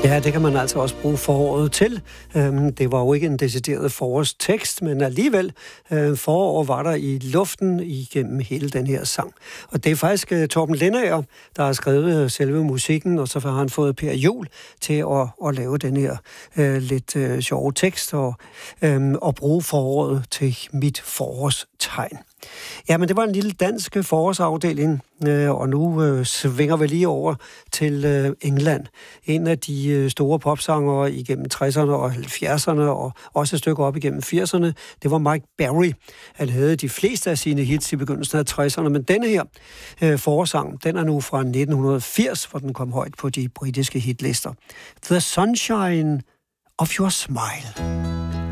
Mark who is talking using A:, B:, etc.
A: Ja, det kan man altså også bruge foråret til. Det var jo ikke en decideret forårstekst, men alligevel forår var der i luften igennem hele den her sang. Og det er faktisk Torben Lendager, der har skrevet selve musikken, og så har han fået Per Juhl til at lave den her lidt sjove tekst og bruge foråret til mit forårstegn. Ja, men det var en lille dansk forårsafdeling, og nu svinger vi lige over til England. En af de store popsangere igennem 60'erne og 70'erne, og også et stykke op igennem 80'erne, det var Mike Berry. Han havde de fleste af sine hits i begyndelsen af 60'erne, men denne her forårssang, den er nu fra 1980, hvor den kom højt på de britiske hitlister. The Sunshine of Your Smile.